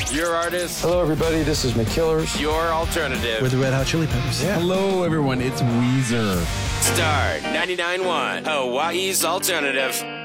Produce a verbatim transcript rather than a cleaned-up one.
Your artist. Hello, everybody. This is McKillers. Your alternative. With the Red Hot Chili Peppers. Yeah. Hello, everyone. It's Weezer. Star ninety-nine point one, Hawaii's alternative.